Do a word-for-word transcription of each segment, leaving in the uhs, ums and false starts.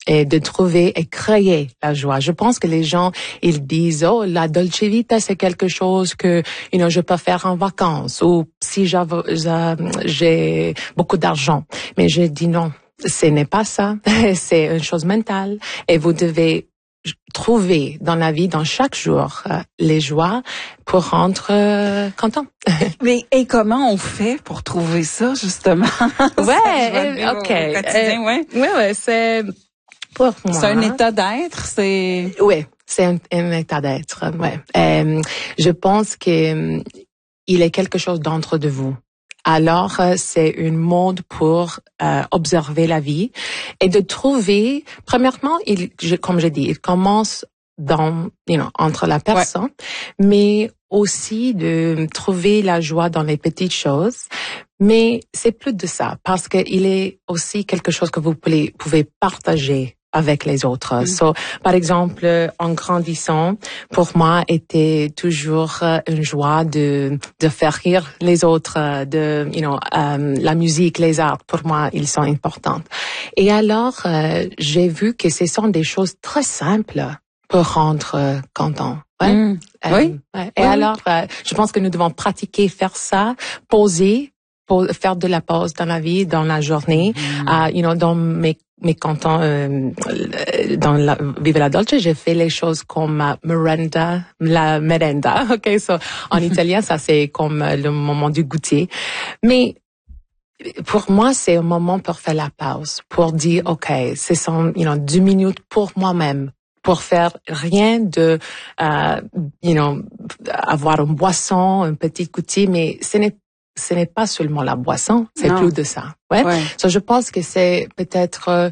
et de trouver et créer la joie. Je pense que les gens, ils disent, oh, la Dolce Vita, c'est quelque chose que, you know, je peux faire en vacances ou si j'avais, j'ai beaucoup d'argent. Mais je dis non, ce n'est pas ça. C'est une chose mentale et vous devez trouver dans la vie, dans chaque jour, euh, les joies pour rendre euh, content. Mais et comment on fait pour trouver ça, justement? Ouais, ok. Au quotidien, euh, ouais. Ouais, ouais, c'est pour moi. C'est un état d'être, c'est. Oui, c'est un, un état d'être. Ouais. Euh, je pense que euh, il est quelque chose d'entre de vous. Alors, c'est une mode pour euh, observer la vie et de trouver, premièrement, il, je, comme j'ai dit, il commence dans, you know, entre la personne, ouais. mais aussi de trouver la joie dans les petites choses. Mais c'est plus de ça, parce qu'il est aussi quelque chose que vous pouvez, pouvez partager avec les autres. Mm. So, par exemple, en grandissant, pour moi, était toujours une joie de de faire rire les autres, de, you know, um, la musique, les arts. Pour moi, ils sont importants. Et alors, euh, j'ai vu que ce sont des choses très simples pour rendre euh, content. Ouais. Mm. Euh, oui. Ouais. Et oui. alors, euh, je pense que nous devons pratiquer, faire ça, poser. Pour faire de la pause dans la vie, dans la journée, mm. uh, you know, dans mes mes cantons, euh, dans la Vive la Dolce, j'ai fait les choses comme uh, merenda, la merenda, ok, so en italien ça c'est comme le moment du goûter, mais pour moi c'est un moment pour faire la pause, pour dire ok, ce sont, you know, deux minutes pour moi-même. Pour faire rien de, uh, you know, avoir une boisson, un petit goûter, mais ce n'est ce n'est pas seulement la boisson, c'est non. plus de ça. Ouais. ouais. So, je pense que c'est peut-être euh,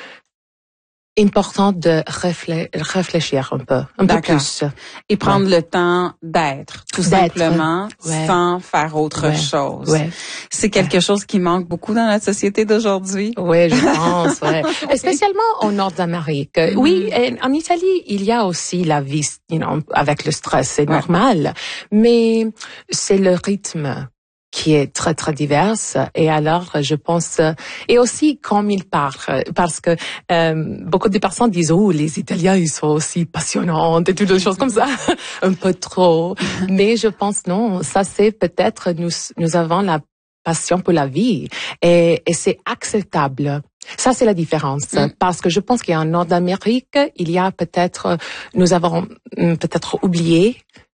important de réflé- réfléchir un peu, un peu plus. Et prendre ouais. le temps d'être, tout d'être. simplement, ouais. sans faire autre ouais. chose. Ouais. C'est quelque ouais. chose qui manque beaucoup dans la société d'aujourd'hui. Oui, je pense, ouais. okay. Spécialement au nord d'Amérique. Mm-hmm. Oui, en Italie, il y a aussi la vie, you know, avec le stress, c'est ouais. normal, mais c'est le rythme qui est très très diverse et alors je pense et aussi comme ils parlent parce que euh, beaucoup de personnes disent oh les Italiens ils sont aussi passionnants et toutes les choses comme ça un peu trop mais je pense non ça c'est peut-être nous nous avons la passion pour la vie et, et c'est acceptable. Ça, c'est la différence. Mm. Parce que je pense qu'en Nord d'Amérique, il y a peut-être, nous avons peut-être oublié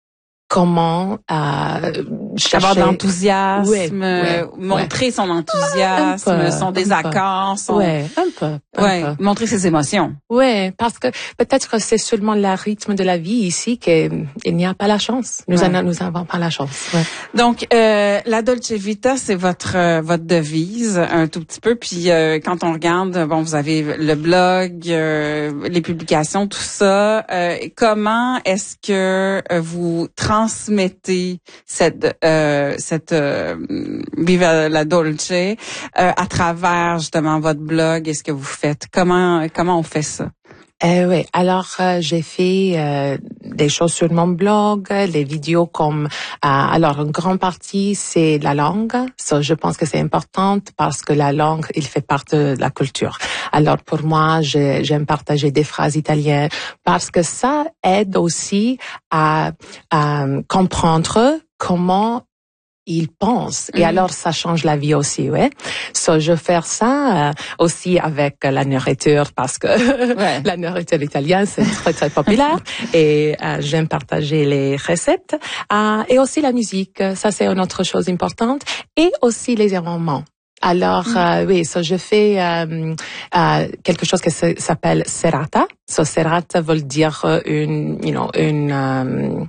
comment euh, chercher... avoir de l'enthousiasme, ouais, ouais, montrer ouais. son enthousiasme, peu, son désaccord, son... Ouais, un peu. Un ouais, peu. montrer ses émotions. Ouais, parce que peut-être que c'est seulement le rythme de la vie ici qu'il n'y a pas la chance. Nous ouais. nous n'avons pas la chance. Ouais. Donc, euh, la Dolce Vita, c'est votre euh, votre devise un tout petit peu. Puis euh, quand on regarde, bon, vous avez le blog, euh, les publications, tout ça. Euh, comment est-ce que euh, vous transmettez cette euh, cette euh, Vive la Dolce euh, à travers justement votre blog? Est-ce que vous faites comment comment on fait ça? Euh, oui, alors euh, j'ai fait euh, des choses sur mon blog, les vidéos comme euh, alors une grande partie c'est la langue, so, je pense que c'est important parce que la langue il fait partie de la culture. Alors pour moi je, j'aime partager des phrases italiennes parce que ça aide aussi à, à comprendre comment ils pensent et mmh. alors ça change la vie aussi, ouais. So je fais ça euh, aussi avec la nourriture parce que ouais. la nourriture italienne c'est très très populaire et euh, j'aime partager les recettes euh, et aussi la musique, ça c'est une autre chose importante et aussi les événements. Alors mmh. euh, oui, so je fais euh, euh, quelque chose qui s'appelle serata. So serata veut dire une, you know, une euh,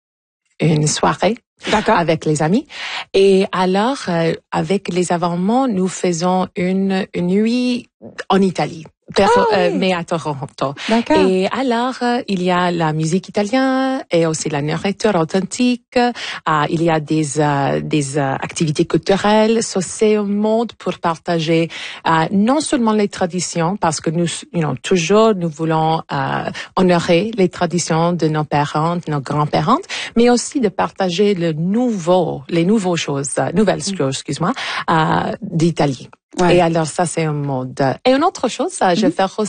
une soirée. D'accord. Avec les amis. Et alors, euh, avec les événements, nous faisons une, une nuit en Italie. Per, ah, oui. euh, mais à Toronto. D'accord. Et alors, euh, il y a la musique italienne et aussi la nourriture authentique. Euh, il y a des euh, des euh, activités culturelles. So, c'est un mode pour partager euh, non seulement les traditions, parce que nous, you know, toujours nous voulons euh, honorer les traditions de nos parents, de nos grands-parents, mais aussi de partager le nouveau, les nouvelles choses, euh, nouvelles choses, mm. excuse-moi, euh, d'Italie. Ouais. Et alors ça, c'est un mode. Et une autre chose, mm-hmm. je vais faire aussi